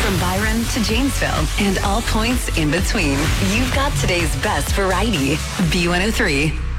From Byron to Janesville and all points in between, you've got today's best variety. B103.